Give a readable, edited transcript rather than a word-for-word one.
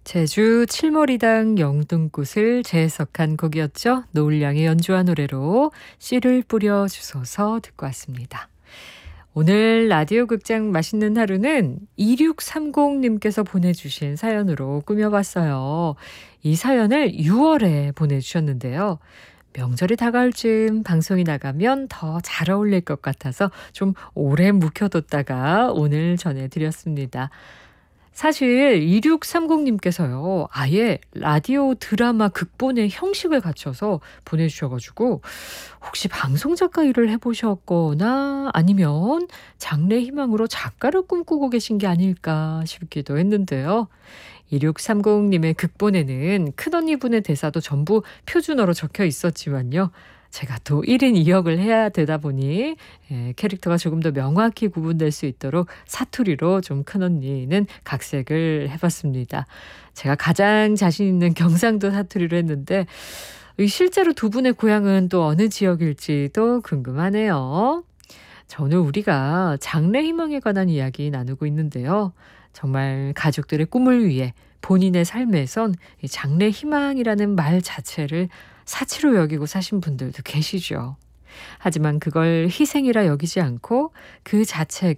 제주 칠머리당 영등꽃을 재해석한 곡이었죠. 노을양이 연주한 노래로 씨를 뿌려 주소서 듣고 왔습니다. 오늘 라디오 극장 맛있는 하루는 2630님께서 보내주신 사연으로 꾸며봤어요. 이 사연을 6월에 보내주셨는데요. 명절이 다가올 즈음 방송이 나가면 더 잘 어울릴 것 같아서 좀 오래 묵혀뒀다가 오늘 전해드렸습니다. 사실 2630님께서요. 아예 라디오 드라마 극본의 형식을 갖춰서 보내주셔가지고 혹시 방송작가 일을 해보셨거나 아니면 장래 희망으로 작가를 꿈꾸고 계신 게 아닐까 싶기도 했는데요. 2630님의 극본에는 큰언니분의 대사도 전부 표준어로 적혀 있었지만요. 제가 또 1인 2역을 해야 되다 보니 캐릭터가 조금 더 명확히 구분될 수 있도록 사투리로 좀 큰언니는 각색을 해봤습니다. 제가 가장 자신 있는 경상도 사투리로 했는데 실제로 두 분의 고향은 또 어느 지역일지도 궁금하네요. 저는 우리가 장래 희망에 관한 이야기 나누고 있는데요. 정말 가족들의 꿈을 위해 본인의 삶에선 이 장래 희망이라는 말 자체를 사치로 여기고 사신 분들도 계시죠. 하지만 그걸 희생이라 여기지 않고 그 자체가